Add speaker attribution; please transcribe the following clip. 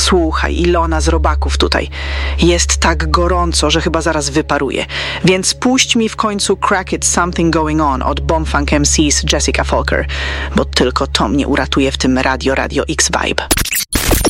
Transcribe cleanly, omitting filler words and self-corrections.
Speaker 1: Słuchaj, Ilona z robaków tutaj. Jest tak gorąco, że chyba zaraz wyparuje. Więc puść mi w końcu Crack It Something Going On od Bomb Funk MC's Jessica Folker, bo tylko to mnie uratuje w tym Radio X Vibe.